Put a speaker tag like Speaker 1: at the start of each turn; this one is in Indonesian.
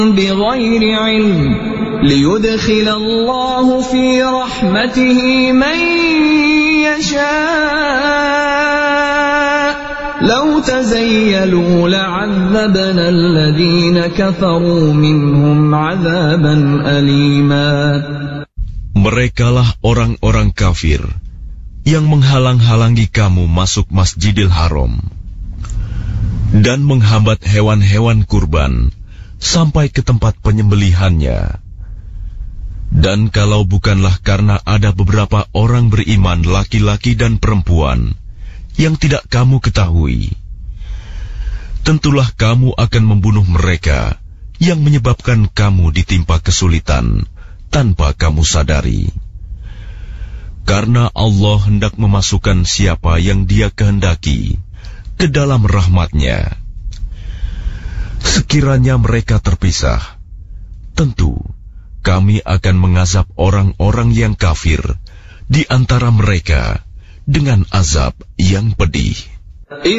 Speaker 1: بغير علم ليدخل الله في رحمته من يشاء لو تزيلوا لعذبنا الذين كفروا منهم عذابا أليما.
Speaker 2: Merekalah orang-orang kafir yang menghalang-halangi kamu masuk Masjidil Haram dan menghambat hewan-hewan kurban sampai ke tempat penyembelihannya. Dan kalau bukanlah karena ada beberapa orang beriman laki-laki dan perempuan yang tidak kamu ketahui, tentulah kamu akan membunuh mereka yang menyebabkan kamu ditimpa kesulitan tanpa kamu sadari. Karena Allah hendak memasukkan siapa yang Dia kehendaki ke dalam rahmat-Nya. Sekiranya mereka terpisah, tentu kami akan mengazab orang-orang yang kafir di antara mereka dengan azab yang pedih.